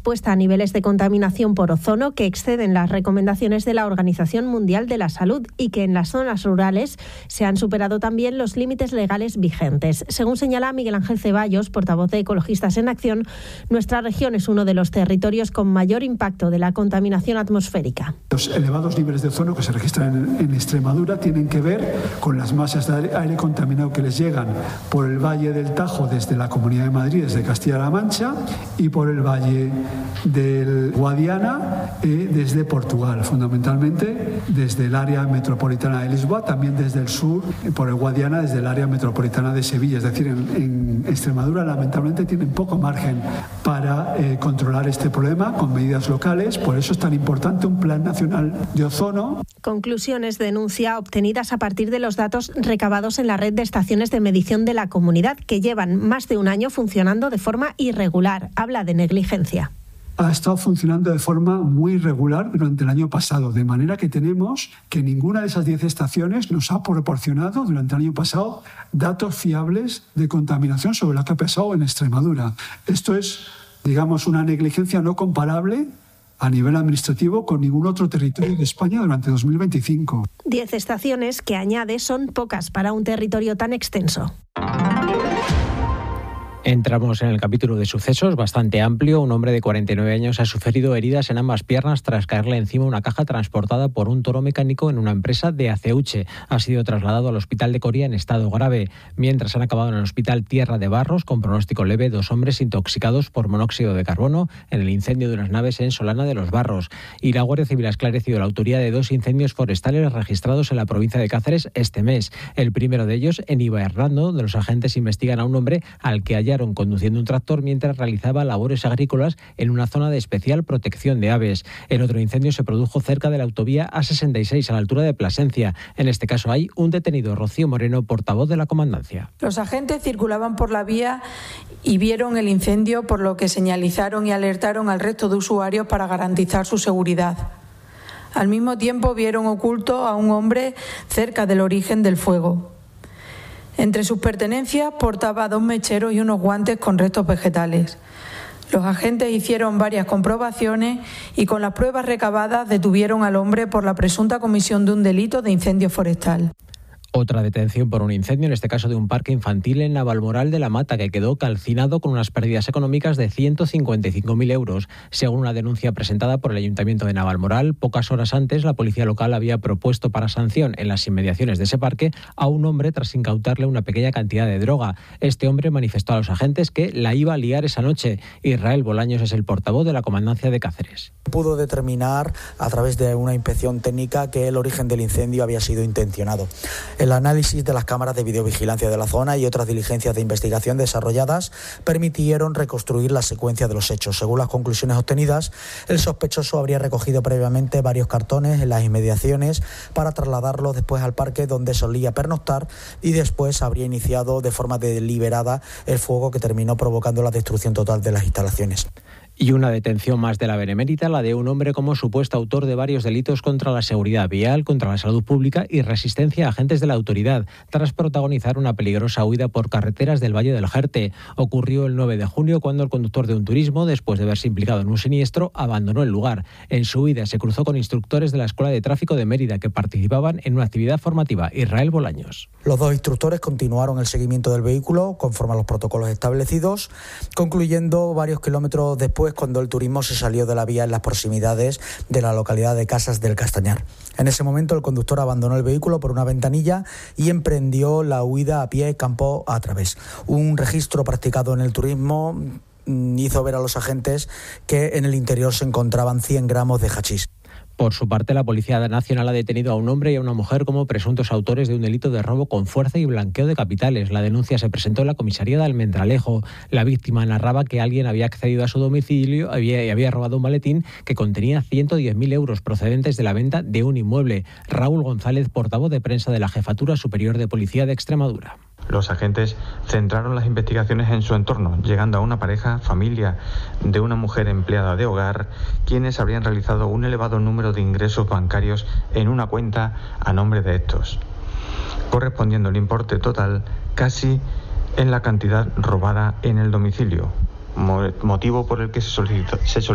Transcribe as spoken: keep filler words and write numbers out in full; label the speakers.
Speaker 1: expuesta a niveles de contaminación por ozono que exceden las recomendaciones de la Organización Mundial de la Salud y que en las zonas rurales se han superado también los límites legales vigentes. Según señala Miguel Ángel Ceballos, portavoz de Ecologistas en Acción, nuestra región es uno de los territorios con mayor impacto de la contaminación atmosférica.
Speaker 2: Los elevados niveles de ozono que se registran en, en Extremadura tienen que ver con las masas de aire contaminado que les llegan por el Valle del Tajo desde la Comunidad de Madrid, desde Castilla-La Mancha, y por el Valle del Guadiana eh, desde Portugal, fundamentalmente desde el área metropolitana de Lisboa, también desde el sur, por el Guadiana, desde el área metropolitana de Sevilla. Es decir, en, en Extremadura lamentablemente tienen poco margen para eh, controlar este problema con medidas locales. Por eso es tan importante un plan nacional de ozono.
Speaker 1: Conclusiones de denuncia obtenidas a partir de los datos recabados en la red de estaciones de medición de la comunidad, que llevan más de un año funcionando de forma irregular. Habla de negligencia.
Speaker 2: Ha estado funcionando de forma muy irregular durante el año pasado, de manera que tenemos que ninguna de esas diez estaciones nos ha proporcionado durante el año pasado datos fiables de contaminación sobre lo que ha pasado en Extremadura. Esto es, digamos, una negligencia no comparable a nivel administrativo con ningún otro territorio de España durante dos mil veinticinco.
Speaker 1: Diez estaciones que, añade, son pocas para un territorio tan extenso.
Speaker 3: Entramos en el capítulo de sucesos, bastante amplio. Un hombre de cuarenta y nueve años ha sufrido heridas en ambas piernas tras caerle encima una caja transportada por un toro mecánico en una empresa de Aceuche. Ha sido trasladado al hospital de Coria en estado grave, mientras han acabado en el hospital Tierra de Barros con pronóstico leve dos hombres intoxicados por monóxido de carbono en el incendio de unas naves en Solana de los Barros. Y la Guardia Civil ha esclarecido la autoría de dos incendios forestales registrados en la provincia de Cáceres este mes. El primero de ellos en Iba Hernando, donde los agentes investigan a un hombre al que hallaron conduciendo un tractor mientras realizaba labores agrícolas en una zona de especial protección de aves. El otro incendio se produjo cerca de la autovía A sesenta y seis, a la altura de Plasencia. En este caso hay un detenido. Rocío Moreno, portavoz de la comandancia.
Speaker 4: Los agentes circulaban por la vía y vieron el incendio, por lo que señalizaron y alertaron al resto de usuarios para garantizar su seguridad. Al mismo tiempo vieron oculto a un hombre cerca del origen del fuego. Entre sus pertenencias portaba dos mecheros y unos guantes con restos vegetales. Los agentes hicieron varias comprobaciones y con las pruebas recabadas detuvieron al hombre por la presunta comisión de un delito de incendio forestal.
Speaker 3: Otra detención por un incendio, en este caso de un parque infantil en Navalmoral de la Mata, que quedó calcinado con unas pérdidas económicas de ciento cincuenta y cinco mil euros. Según una denuncia presentada por el Ayuntamiento de Navalmoral, pocas horas antes la policía local había propuesto para sanción en las inmediaciones de ese parque a un hombre tras incautarle una pequeña cantidad de droga. Este hombre manifestó a los agentes que la iba a liar esa noche. Israel Bolaños es el portavoz de la Comandancia de Cáceres.
Speaker 5: Pudo determinar a través de una inspección técnica que el origen del incendio había sido intencionado. El análisis de las cámaras de videovigilancia de la zona y otras diligencias de investigación desarrolladas permitieron reconstruir la secuencia de los hechos. Según las conclusiones obtenidas, el sospechoso habría recogido previamente varios cartones en las inmediaciones para trasladarlos después al parque donde solía pernoctar y después habría iniciado de forma deliberada el fuego que terminó provocando la destrucción total de las instalaciones.
Speaker 3: Y una detención más de la Benemérita, la de un hombre como supuesto autor de varios delitos contra la seguridad vial, contra la salud pública y resistencia a agentes de la autoridad, tras protagonizar una peligrosa huida por carreteras del Valle del Jerte. Ocurrió el nueve de junio cuando el conductor de un turismo, después de verse implicado en un siniestro, abandonó el lugar. En su huida se cruzó con instructores de la Escuela de Tráfico de Mérida que participaban en una actividad formativa. Israel Bolaños.
Speaker 5: Los dos instructores continuaron el seguimiento del vehículo conforme a los protocolos establecidos, concluyendo varios kilómetros después cuando el turismo se salió de la vía en las proximidades de la localidad de Casas del Castañar. En ese momento el conductor abandonó el vehículo por una ventanilla y emprendió la huida a pie campo a través. Un registro practicado en el turismo hizo ver a los agentes que en el interior se encontraban cien gramos de hachís.
Speaker 3: Por su parte, la Policía Nacional ha detenido a un hombre y a una mujer como presuntos autores de un delito de robo con fuerza y blanqueo de capitales. La denuncia se presentó en la comisaría de Almendralejo. La víctima narraba que alguien había accedido a su domicilio había, y había robado un maletín que contenía ciento diez mil euros procedentes de la venta de un inmueble. Raúl González, portavoz de prensa de la Jefatura Superior de Policía de Extremadura.
Speaker 6: Los agentes centraron las investigaciones en su entorno, llegando a una pareja, familia de una mujer empleada de hogar, quienes habrían realizado un elevado número de ingresos bancarios en una cuenta a nombre de estos, correspondiendo el importe total casi en la cantidad robada en el domicilio, motivo por el que se solicitó, se solicitó